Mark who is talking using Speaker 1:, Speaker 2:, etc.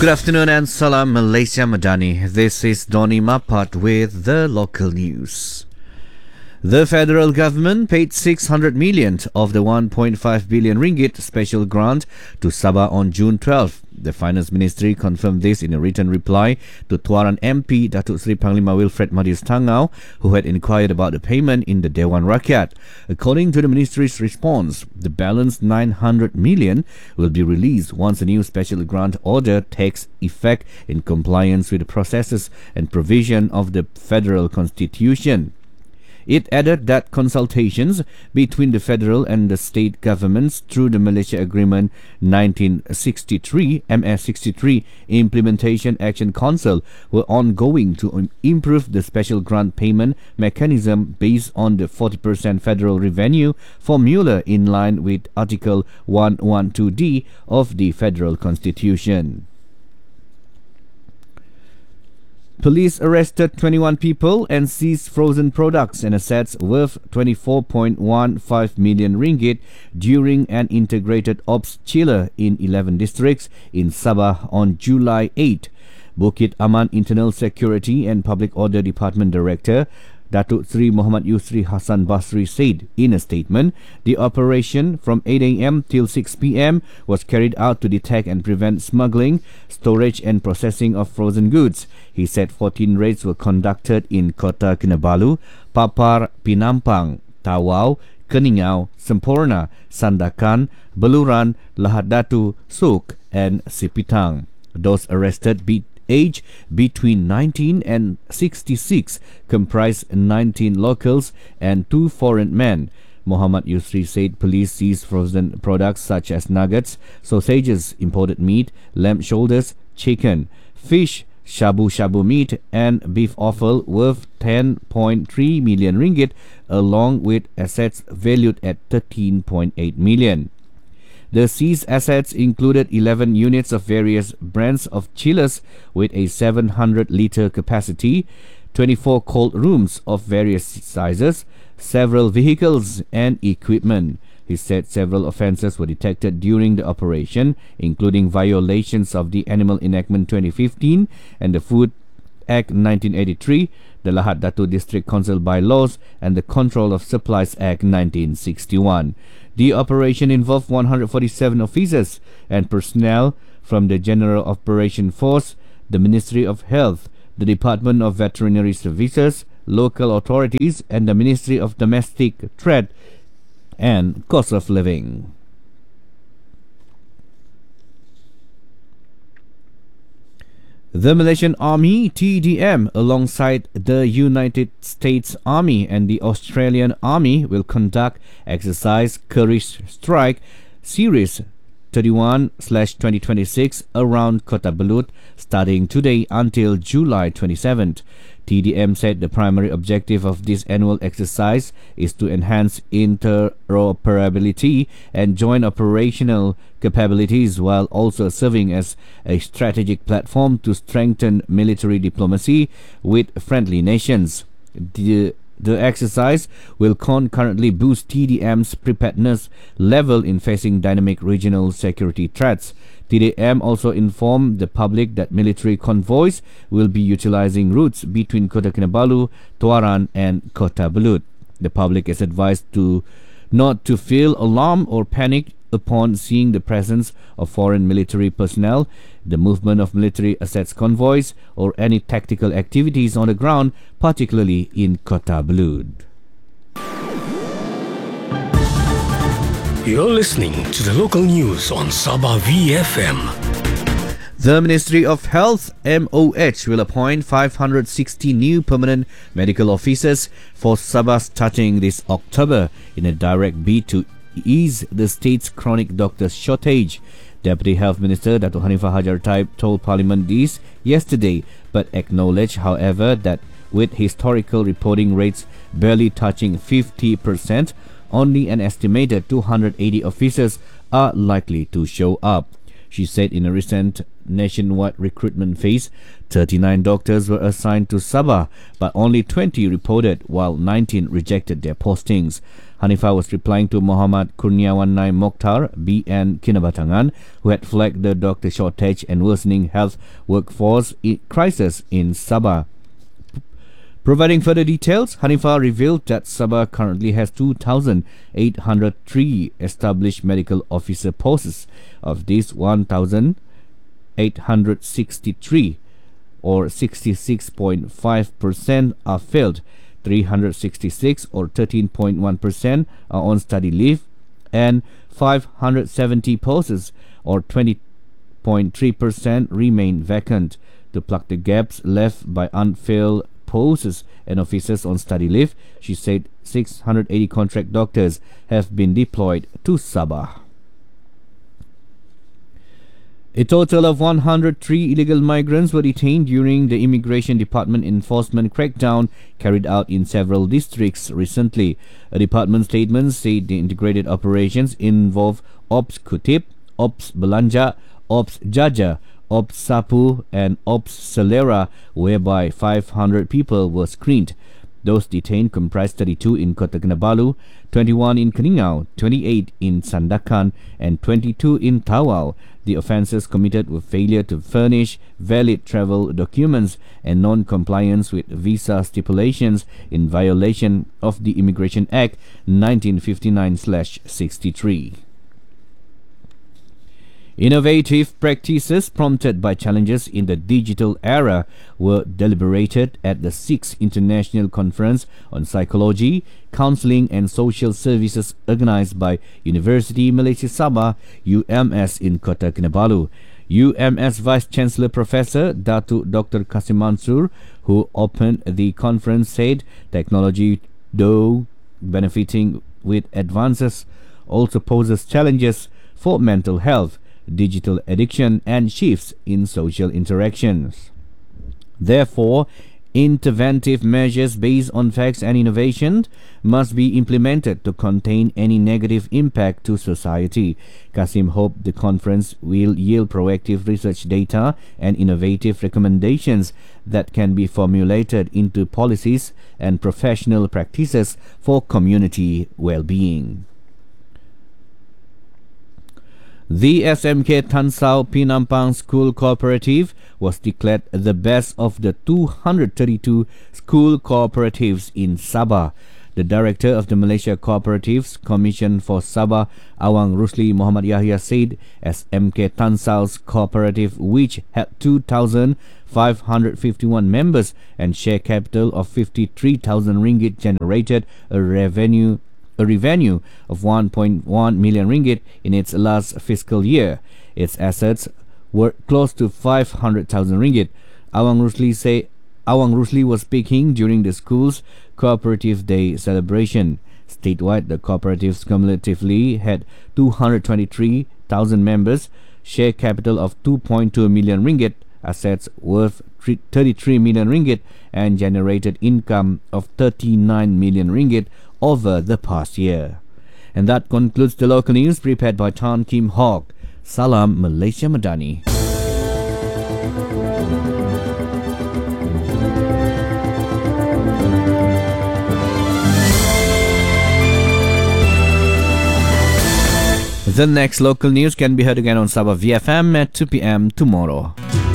Speaker 1: Good afternoon and salam Malaysia Madani. This is Donny Mapat with the local news. The federal government paid 600 million of the 1.5 billion ringgit special grant to Sabah on June 12. The Finance Ministry confirmed this in a written reply to Tuaran MP Datuk Seri Panglima Wilfred Madius Tangau, who had inquired about the payment in the Dewan Rakyat. According to the ministry's response, the balance 900 million will be released once a new special grant order takes effect in compliance with the processes and provision of the federal constitution. It added that consultations between the federal and the state governments through the Malaysia Agreement 1963 MS63 Implementation Action Council were ongoing to improve the special grant payment mechanism based on the 40% federal revenue formula in line with Article 112D of the Federal Constitution. Police arrested 21 people and seized frozen products and assets worth 24.15 million ringgit during an integrated ops chiller in 11 districts in Sabah on July 8. Bukit Aman Internal Security and Public Order Department Director Datuk Seri Muhammad Yusri Hassan Basri said in a statement, the operation from 8 a.m. till 6 p.m. was carried out to detect and prevent smuggling, storage and processing of frozen goods. He said 14 raids were conducted in Kota Kinabalu, Papar, Pinampang, Tawau, Keningau, Semporna, Sandakan, Beluran, Lahad Datu, Suk and Sipitang. Those arrested age between 19 and 66 comprise 19 locals and 2 foreign men. Muhammad Yusri said police seized frozen products such as nuggets, sausages, imported meat, lamb shoulders, chicken, fish, shabu-shabu meat and beef offal worth 10.3 million ringgit along with assets valued at 13.8 million. The seized assets included 11 units of various brands of chillers with a 700-litre capacity, 24 cold rooms of various sizes, several vehicles and equipment. He said several offences were detected during the operation, including violations of the Animal Enactment 2015 and the Food Act 1983, the Lahad Datu District Council bylaws and the Control of Supplies Act 1961. The operation involved 147 officers and personnel from the General Operation Force, the Ministry of Health, the Department of Veterinary Services, local authorities and the Ministry of Domestic Trade and Cost of Living. The Malaysian Army TDM alongside the United States Army and the Australian Army will conduct exercise Courage Strike Series 31/2026 around Kota Belud starting today until July 27th. TDM said the primary objective of this annual exercise is to enhance interoperability and joint operational capabilities while also serving as a strategic platform to strengthen military diplomacy with friendly nations. The exercise will concurrently boost TDM's preparedness level in facing dynamic regional security threats. TDM also informed the public that military convoys will be utilizing routes between Kota Kinabalu, Tuaran and Kota Belud. The public is advised not to feel alarm or panic upon seeing the presence of foreign military personnel, the movement of military assets convoys, or any tactical activities on the ground, particularly in Kota Belud.
Speaker 2: You're listening to the local news on Sabah VFM.
Speaker 1: The Ministry of Health MOH will appoint 560 new permanent medical officers for Sabah starting this October in a direct bid to ease the state's chronic doctor shortage. Deputy Health Minister Dato' Hanifah Hajar Taib told Parliament this yesterday, but acknowledged, however, that with historical reporting rates barely touching 50%, only an estimated 280 officers are likely to show up. She said in a recent nationwide recruitment phase, 39 doctors were assigned to Sabah, but only 20 reported, while 19 rejected their postings. Hanifa was replying to Muhammad Kurniawan Nai Mokhtar, BN Kinabatangan, who had flagged the doctor shortage and worsening health workforce crisis in Sabah. Providing further details, Hanifa revealed that Sabah currently has 2,803 established medical officer posts. Of these, 1,863 or 66.5% are filled, 366 or 13.1% are on study leave, and 570 posts or 20.3% remain vacant. To plug the gaps left by unfilled posts and officers on study leave, she said 680 contract doctors have been deployed to Sabah. A total of 103 illegal migrants were detained during the Immigration Department enforcement crackdown carried out in several districts recently. A department statement said the integrated operations involve Ops Kutip, Ops Belanja, Ops Jaja, Ops Sapu and Ops Selera, whereby 500 people were screened. Those detained comprised 32 in Kota Kinabalu, 21 in Keningau, 28 in Sandakan, and 22 in Tawau. The offences committed were failure to furnish valid travel documents and non-compliance with visa stipulations in violation of the Immigration Act 1959/63. Innovative practices prompted by challenges in the digital era were deliberated at the 6th International Conference on Psychology, Counseling and Social Services organized by University Malaysia Sabah, UMS in Kota Kinabalu. UMS Vice Chancellor Professor Datuk Dr. Kasim Mansur, who opened the conference, said technology, though benefiting with advances, also poses challenges for mental health, digital addiction and shifts in social interactions. Therefore, interventive measures based on facts and innovation must be implemented to contain any negative impact to society. Kasim hoped the conference will yield proactive research data and innovative recommendations that can be formulated into policies and professional practices for community well-being. The SMK Tansau Pinampang School Cooperative was declared the best of the 232 school cooperatives in Sabah. The director of the Malaysia Cooperatives Commission for Sabah, Awang Rusli Muhammad Yahya, said SMK Tansau's cooperative, which had 2,551 members and share capital of 53,000 ringgit, generated a revenue of 1.1 million ringgit in its last fiscal year. Its assets were close to 500,000 ringgit. Awang Rusli was speaking during the school's Cooperative Day celebration. Statewide, the cooperatives cumulatively had 223,000 members, share capital of 2.2 million ringgit, assets worth 33 million ringgit, and generated income of 39 million ringgit over the past year. And that concludes the local news prepared by Tan Kim Hawk. Salam Malaysia Madani. The next local news can be heard again on Sabah VFM at 2 p.m. tomorrow.